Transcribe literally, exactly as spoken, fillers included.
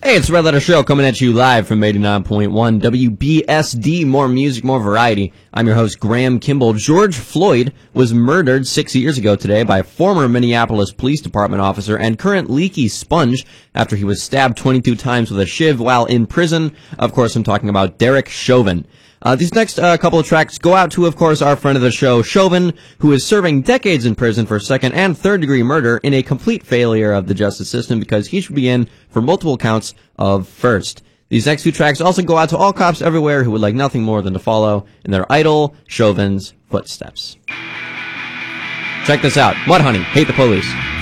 Hey, it's the Red Letter Show coming at you live from eighty-nine point one W B S D. More music, more variety. I'm your host, Graham Kimball. George Floyd was murdered six years ago today by a former Minneapolis Police Department officer and current leaky sponge after he was stabbed twenty-two times with a shiv while in prison. Of course, I'm talking about Derek Chauvin. Uh, these next uh, couple of tracks go out to, of course, our friend of the show, Chauvin, who is serving decades in prison for second and third degree murder in a complete failure of the justice system because he should be in for multiple counts of first. These next two tracks also go out to all cops everywhere who would like nothing more than to follow in their idol, Chauvin's footsteps. Check this out. Mudhoney, Hate the Police.